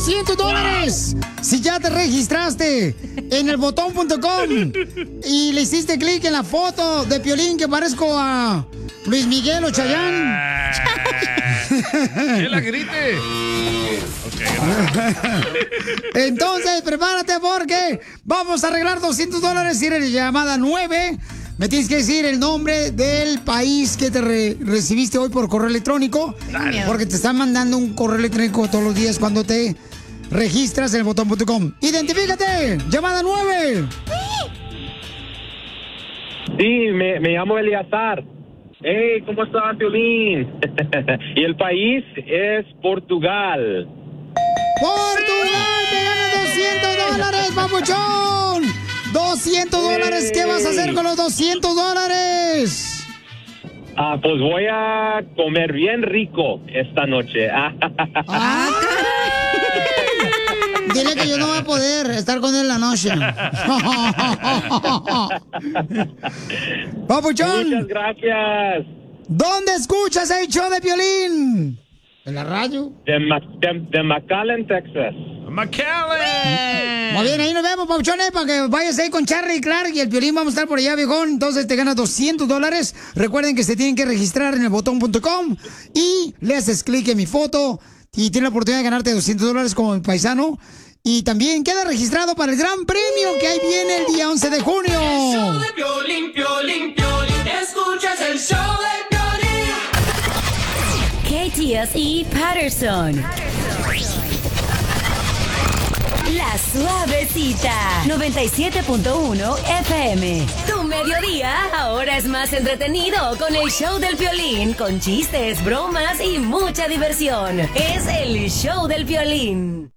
$200 si ya te registraste en el botón.com y le hiciste clic en la foto de Piolín que parezco a Luis Miguel o Chayanne. ¡Que la grite! Entonces, prepárate porque vamos a arreglar $200 si eres llamada 9. Me tienes que decir el nombre del país que te recibiste hoy por correo electrónico. Porque te están mandando un correo electrónico todos los días cuando te registras en el botón.com. ¡Identifícate! ¡Llamada 9! Sí, me llamo Eleazar. Hey, ¿cómo estás, Piolín? Y el país es Portugal. ¡Portugal! ¡Te ganas $200, papuchón! $200. ¿Qué vas a hacer con los $200? Pues voy a comer bien rico esta noche. Dile que yo no voy a poder estar con él en la noche. Papuchón. Muchas gracias. ¿Dónde escuchas el show de Piolín? ¿En la radio? De McAllen, Texas. ¡McAllen! Muy bien, ahí nos vemos, papuchones, para que vayas ahí con Charlie y Clark y el Piolín. Vamos a estar por allá, viejón. Entonces te ganas $200. Recuerden que se tienen que registrar en el botón.com y le haces clic en mi foto y tienes la oportunidad de ganarte $200 como mi paisano. Y también queda registrado para el gran premio que ahí viene el día 11 de junio. El show de Piolín, Piolín, Piolín. Escuchas el show de Piolín. KTSE Patterson. La Suavecita, 97.1 FM. Tu mediodía ahora es más entretenido con el show del Piolín, con chistes, bromas y mucha diversión. Es el show del Piolín.